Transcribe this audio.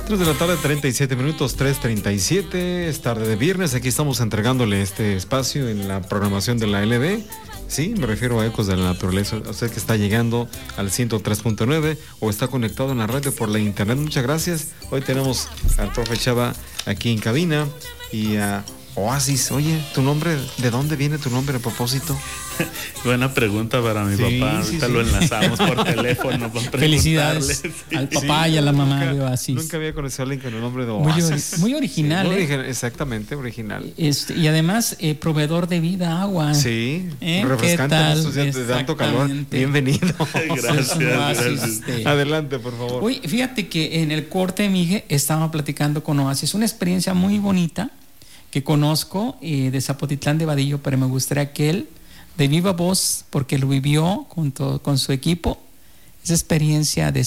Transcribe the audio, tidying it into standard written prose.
3 de la tarde, 37 minutos, 3:37, es tarde de viernes. Aquí estamos entregándole este espacio en la programación de la LD. Sí, me refiero a Ecos de la Naturaleza. A usted que está llegando al 103.9 o está conectado en la radio por la internet, muchas gracias. Hoy tenemos al profe Chava aquí en cabina y a Oasis. Oye, ¿tu nombre? ¿De dónde viene tu nombre a propósito? Buena pregunta para mi papá. Ahorita lo enlazamos por teléfono. Felicidades al papá y a la mamá de Oasis. Nunca había conocido a alguien con el nombre de Oasis. Muy original. Sí, exactamente, original. Y además, proveedor de vida, agua. Sí, refrescante en estos días de tanto calor. Bienvenido. Gracias. Adelante, por favor. Uy, fíjate que en el corte, Miguel, estaba platicando con Oasis. Una experiencia muy bonita que conozco de Zapotitlán de Vadillo, pero me gustaría que él, de viva voz, porque lo vivió con su equipo, esa experiencia de